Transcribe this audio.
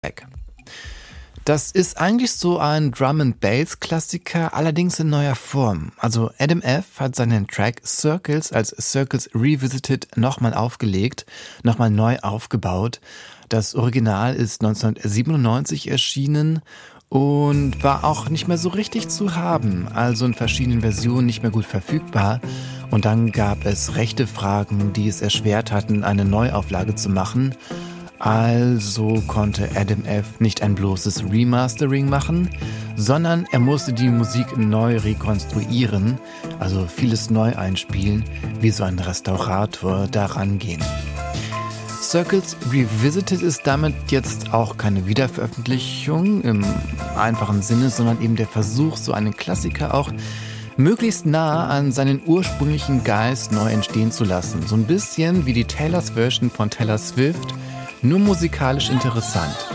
Track. Das ist eigentlich so ein Drum-and-Bass-Klassiker, allerdings in neuer Form. Also Adam F. hat seinen Track Circles als Circles Revisited nochmal aufgelegt, nochmal neu aufgebaut. Das Original ist 1997 erschienen und war auch nicht mehr so richtig zu haben, also in verschiedenen Versionen nicht mehr gut verfügbar. Und dann gab es rechte Fragen, die es erschwert hatten, eine Neuauflage zu machen. Also konnte Adam F. nicht ein bloßes Remastering machen, sondern er musste die Musik neu rekonstruieren, also vieles neu einspielen, wie so ein Restaurator da rangehen. Circles Revisited ist damit jetzt auch keine Wiederveröffentlichung im einfachen Sinne, sondern eben der Versuch, so einen Klassiker auch möglichst nah an seinen ursprünglichen Geist neu entstehen zu lassen. So ein bisschen wie die Taylors Version von Taylor Swift, nur musikalisch interessant.